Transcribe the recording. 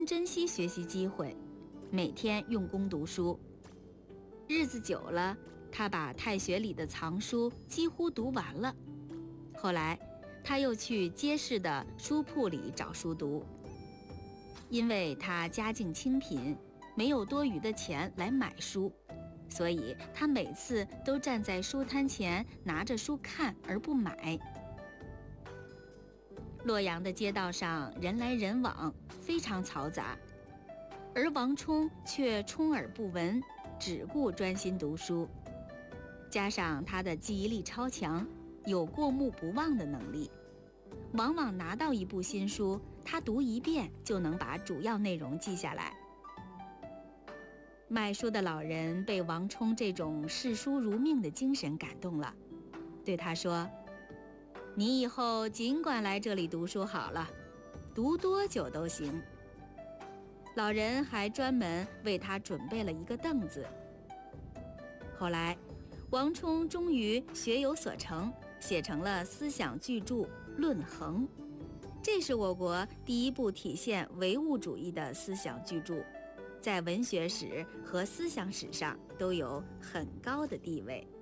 珍惜学习机会，每天用功读书。日子久了，他把太学里的藏书几乎读完了。后来，他又去街市的书铺里找书读。因为他家境清贫，没有多余的钱来买书，所以他每次都站在书摊前拿着书看而不买。洛阳的街道上人来人往，非常嘈杂，而王充却充耳不闻，只顾专心读书。加上他的记忆力超强，有过目不忘的能力，往往拿到一部新书，他读一遍就能把主要内容记下来。卖书的老人被王充这种视书如命的精神感动了，对他说：“你以后尽管来这里读书好了，读多久都行。”老人还专门为他准备了一个凳子。后来，王充终于学有所成，写成了思想巨著《论衡》，这是我国第一部体现唯物主义的思想巨著，在文学史和思想史上都有很高的地位。